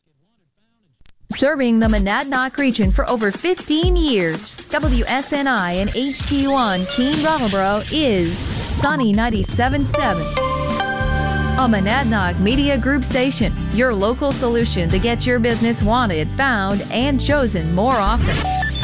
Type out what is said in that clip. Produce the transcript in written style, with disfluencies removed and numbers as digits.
Serving the Monadnock region for over 15 years, WSNI and HD1 Keene Brattleboro is Sunny 97.7. A Monadnock Media Group station, your local solution to get your business wanted, found, and chosen more often.